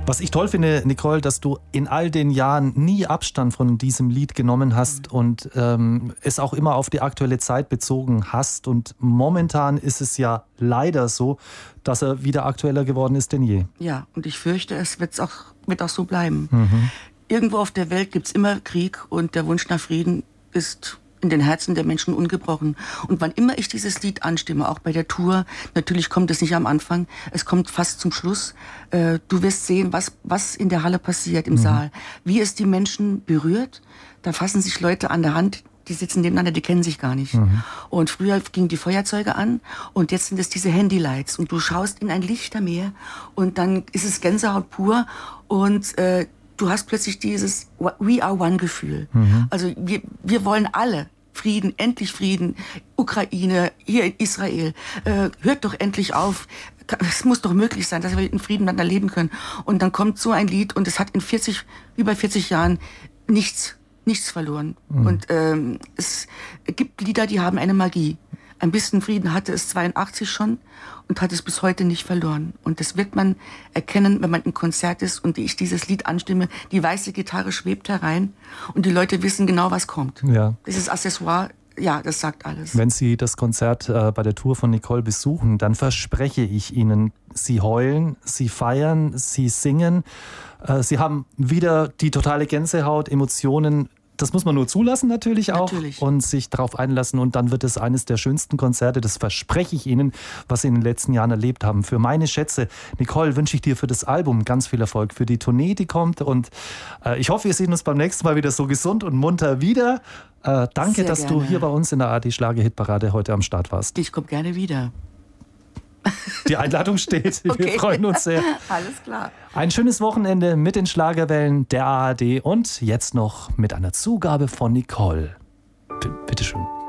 Was ich toll finde, Nicole, dass du in all den Jahren nie Abstand von diesem Lied genommen hast und es auch immer auf die aktuelle Zeit bezogen hast. Und momentan ist es ja leider so, dass er wieder aktueller geworden ist denn je. Ja, und ich fürchte, es wird auch so bleiben. Irgendwo auf der Welt gibt es immer Krieg und der Wunsch nach Frieden ist in den Herzen der Menschen ungebrochen. Und wann immer ich dieses Lied anstimme, auch bei der Tour, natürlich kommt es nicht am Anfang, es kommt fast zum Schluss. Du wirst sehen, was in der Halle passiert, im Saal. Wie es die Menschen berührt. Da fassen sich Leute an der Hand, die sitzen nebeneinander, die kennen sich gar nicht. Und früher gingen die Feuerzeuge an und jetzt sind es diese Handylights. Und du schaust in ein Lichtermeer und dann ist es Gänsehaut pur und du hast plötzlich dieses We are one Gefühl. Also wir wollen alle Frieden, endlich Frieden, Ukraine, hier in Israel. Hört doch endlich auf. Es muss doch möglich sein, dass wir in Frieden miteinander leben können. Und dann kommt so ein Lied und es hat in über 40 Jahren nichts verloren. Und es gibt Lieder, die haben eine Magie. Ein bisschen Frieden hatte es 82 schon und hat es bis heute nicht verloren. Und das wird man erkennen, wenn man im Konzert ist und ich dieses Lied anstimme. Die weiße Gitarre schwebt herein und die Leute wissen genau, was kommt. Ja. Dieses Accessoire, ja, das sagt alles. Wenn Sie das Konzert bei der Tour von Nicole besuchen, dann verspreche ich Ihnen, Sie heulen, Sie feiern, Sie singen. Sie haben wieder die totale Gänsehaut, Emotionen. Das muss man nur zulassen natürlich auch und sich darauf einlassen und dann wird es eines der schönsten Konzerte, das verspreche ich Ihnen, was Sie in den letzten Jahren erlebt haben. Für meine Schätze, Nicole, wünsche ich dir für das Album ganz viel Erfolg, für die Tournee, die kommt und ich hoffe, wir sehen uns beim nächsten Mal wieder so gesund und munter wieder. Danke, Sehr dass gerne. du hier bei uns in der ARD Schlager-Hitparade heute am Start warst. Ich komme gerne wieder. Die Einladung steht. Okay. Wir freuen uns sehr. Alles klar. Ein schönes Wochenende mit den Schlagerwellen der ARD und jetzt noch mit einer Zugabe von Nicole. Bitteschön.